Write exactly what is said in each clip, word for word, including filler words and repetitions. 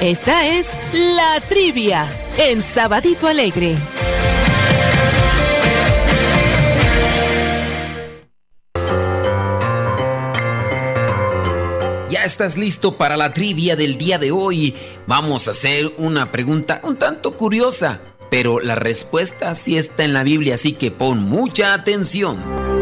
Esta es La Trivia en Sabadito Alegre. ¿Ya estás listo para la trivia del día de hoy? Vamos a hacer una pregunta un tanto curiosa, pero la respuesta sí está en la Biblia, así que pon mucha atención.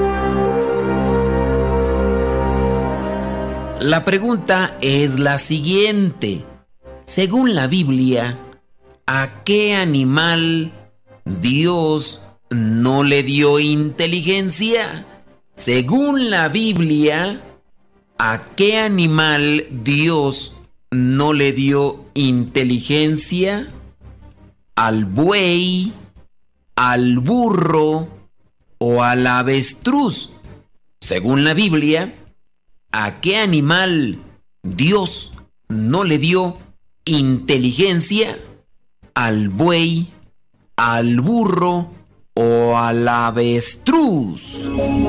La pregunta es la siguiente. Según la Biblia, ¿a qué animal Dios no le dio inteligencia? Según la Biblia, ¿a qué animal Dios no le dio inteligencia? ¿Al buey, al burro o al avestruz? Según la Biblia, ¿a qué animal Dios no le dio inteligencia? ¿Al buey, al burro o al avestruz?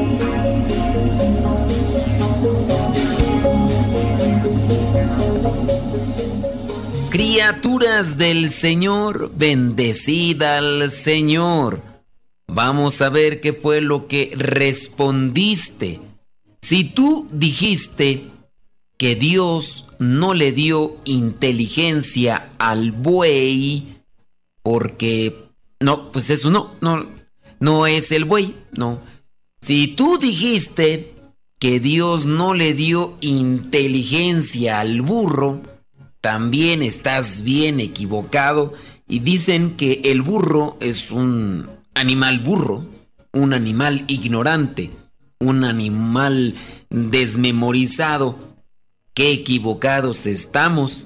Criaturas del Señor, bendecid al Señor. Vamos a ver qué fue lo que respondiste. Si tú dijiste que Dios no le dio inteligencia al buey, porque no, pues eso no, no, no es el buey, no. Si tú dijiste que Dios no le dio inteligencia al burro, también estás bien equivocado. Y dicen que el burro es un animal burro, un animal ignorante, un animal desmemorizado. ¡Qué equivocados estamos!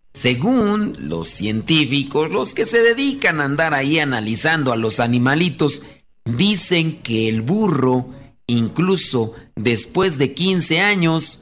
Según los científicos, los que se dedican a andar ahí analizando a los animalitos, dicen que el burro, incluso después de quince años,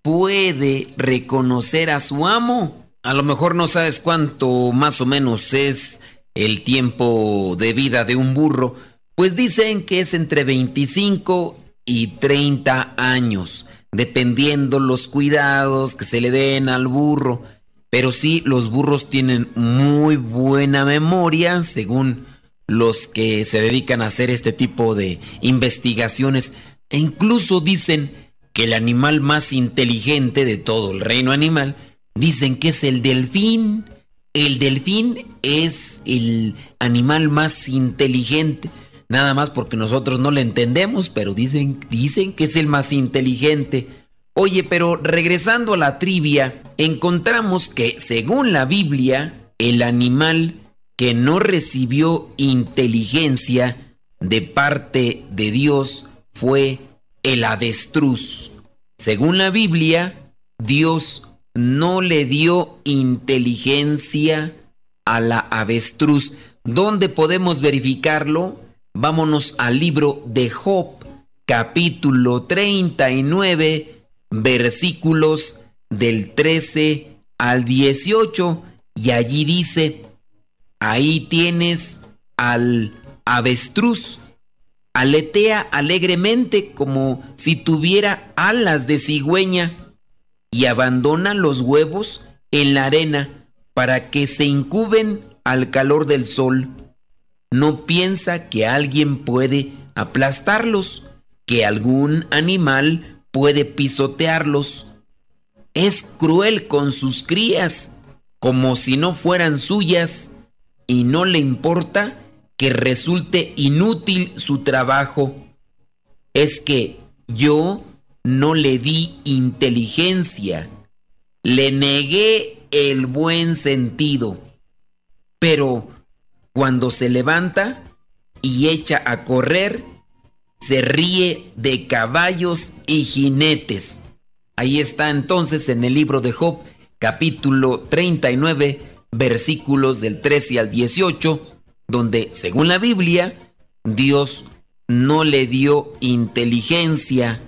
puede reconocer a su amo. A lo mejor no sabes cuánto más o menos es el tiempo de vida de un burro, pues dicen que es entre veinticinco y treinta años, dependiendo los cuidados que se le den al burro. Pero sí, los burros tienen muy buena memoria, según los que se dedican a hacer este tipo de investigaciones. E incluso dicen que el animal más inteligente de todo el reino animal, dicen que es el delfín. El delfín es el animal más inteligente, nada más porque nosotros no le entendemos, pero dicen, dicen que es el más inteligente. Oye, pero regresando a la trivia, encontramos que según la Biblia, el animal que no recibió inteligencia de parte de Dios fue el avestruz. Según la Biblia, Dios no le dio inteligencia a la avestruz. ¿Dónde podemos verificarlo? Vámonos al libro de Job, capítulo treinta y nueve, versículos del trece al dieciocho, y allí dice: ahí tienes al avestruz. Aletea alegremente como si tuviera alas de cigüeña y abandona los huevos en la arena para que se incuben al calor del sol. No piensa que alguien puede aplastarlos, que algún animal puede pisotearlos. Es cruel con sus crías, como si no fueran suyas, y no le importa que resulte inútil su trabajo. Es que yo no le di inteligencia, le negué el buen sentido, pero cuando se levanta y echa a correr, se ríe de caballos y jinetes. Ahí está entonces en el libro de Job, capítulo treinta y nueve, versículos del trece al dieciocho, donde, según la Biblia, Dios no le dio inteligencia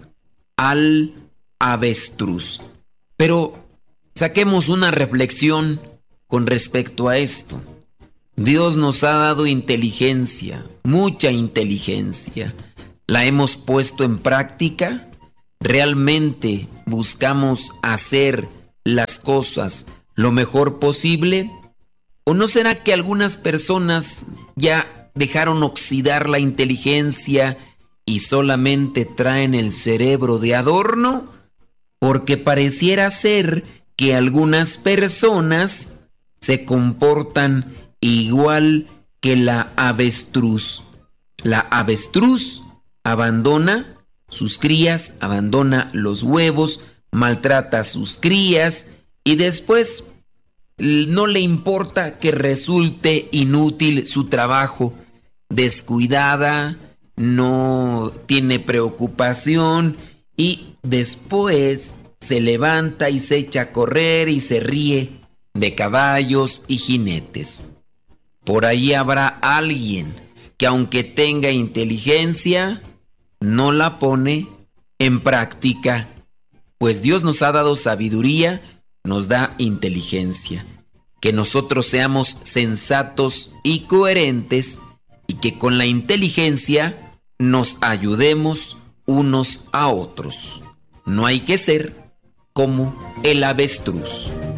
al avestruz. Pero saquemos una reflexión con respecto a esto. Dios nos ha dado inteligencia, mucha inteligencia. ¿La hemos puesto en práctica? ¿Realmente buscamos hacer las cosas lo mejor posible? ¿O no será que algunas personas ya dejaron oxidar la inteligencia y solamente traen el cerebro de adorno? Porque pareciera ser que algunas personas se comportan igual que la avestruz. La avestruz abandona sus crías, abandona los huevos, maltrata a sus crías y después no le importa que resulte inútil su trabajo. Descuidada, no tiene preocupación y después se levanta y se echa a correr y se ríe de caballos y jinetes. Por ahí habrá alguien que aunque tenga inteligencia, no la pone en práctica, pues Dios nos ha dado sabiduría, nos da inteligencia. Que nosotros seamos sensatos y coherentes y que con la inteligencia nos ayudemos unos a otros. No hay que ser como el avestruz.